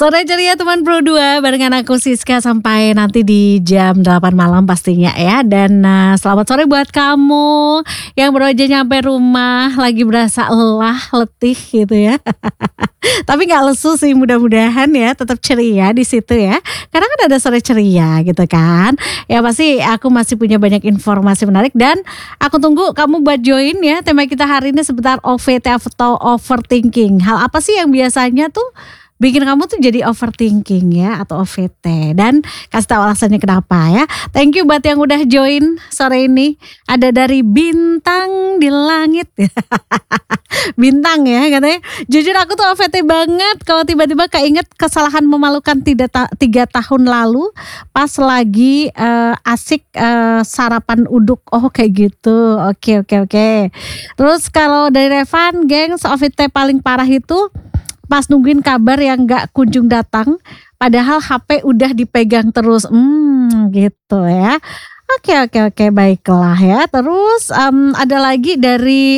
Sore ceria teman Pro 2 barengan aku Siska sampai nanti di jam 8 malam pastinya ya. Dan selamat sore buat kamu yang baru aja nyampe rumah lagi berasa lelah, letih gitu ya. Tapi gak lesu sih, mudah-mudahan ya tetap ceria di situ ya. Karena kan ada sore ceria gitu kan. Ya pasti aku masih punya banyak informasi menarik dan aku tunggu kamu buat join ya. Tema kita hari ini seputar OVT atau overthinking. Hal apa sih yang biasanya tuh bikin kamu tuh jadi overthinking ya atau OVT, dan kasih tahu alasannya kenapa ya. Thank you buat yang udah join sore ini. Ada dari Bintang di Langit. Bintang ya katanya. Jujur aku tuh OVT banget kalau tiba-tiba keinget kesalahan memalukan 3 tahun lalu pas lagi asik sarapan uduk. Oh kayak gitu. Oke. Terus kalau dari Revan, gengs, OVT paling parah itu pas nungguin kabar yang gak kunjung datang, padahal HP udah dipegang terus, gitu ya. Oke, baiklah ya. Terus ada lagi dari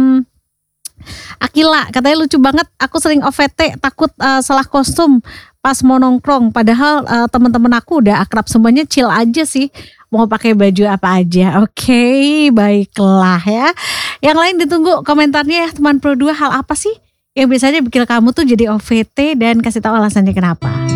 Akila, katanya lucu banget, aku sering OVT takut salah kostum pas mau nongkrong, padahal teman-teman aku udah akrab semuanya, chill aja sih, mau pakai baju apa aja. Oke, baiklah ya. Yang lain ditunggu komentarnya ya teman Pro 2, hal apa sih yang biasanya bikin kamu tuh jadi OVT dan kasih tahu alasannya kenapa.